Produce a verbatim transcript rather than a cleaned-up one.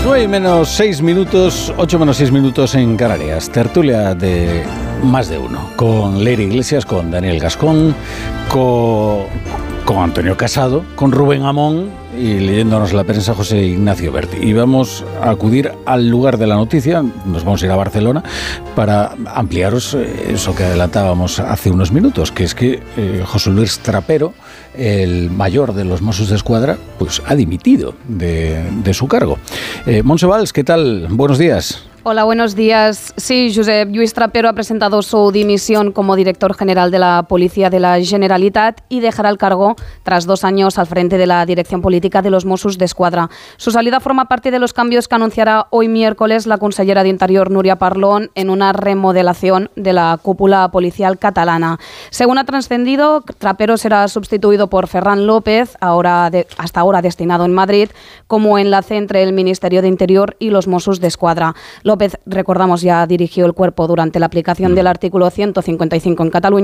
Las nueve menos seis minutos, ocho menos seis minutos en Canarias. Tertulia de Más de Uno. Con Leire Iglesias, con Daniel Gascón, con, con Antonio Casado, con Rubén Amón y leyéndonos la prensa José Ignacio Berti. Y vamos a acudir al lugar de la noticia, nos vamos a ir a Barcelona para ampliaros eso que adelantábamos hace unos minutos, que es que eh, José Luis Trapero, el mayor de los Mossos d'Esquadra, pues ha dimitido de, de su cargo. Eh, Montse Valls, ¿qué tal? Buenos días. Hola, buenos días. Sí, Josep Lluís Trapero ha presentado su dimisión como director general de la Policía de la Generalitat y dejará el cargo tras dos años al frente de la dirección política de los Mossos d'Esquadra. Su salida forma parte de los cambios que anunciará hoy miércoles la consellera de Interior, Núria Parlon, en una remodelación de la cúpula policial catalana. Según ha trascendido, Trapero será sustituido por Ferran López, ahora de, hasta ahora destinado en Madrid, como enlace entre el Ministerio de Interior y los Mossos d'Esquadra. López, recordamos, ya dirigió el cuerpo durante la aplicación del artículo ciento cincuenta y cinco en Cataluña.